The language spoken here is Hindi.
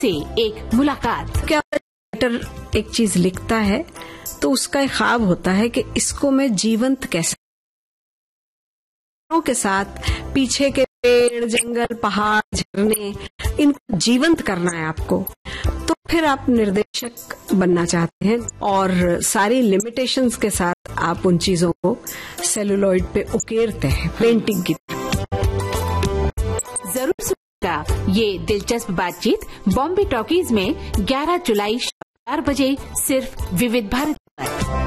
से एक मुलाकात। क्या राइटर एक चीज लिखता है तो उसका एक ख्वाब होता है कि इसको मैं जीवंत कैसे के साथ, पीछे के पेड़, जंगल, पहाड़, झरने, इनको जीवंत करना है आपको। तो फिर आप निर्देशक बनना चाहते हैं और सारी लिमिटेशंस के साथ आप उन चीजों को सेलुलॉइड पे उकेरते हैं पेंटिंग की। जरूर सुनिएगा ये दिलचस्प बातचीत बॉम्बे टॉकीज में 11 जुलाई 4 बजे सिर्फ विविध भारती पर।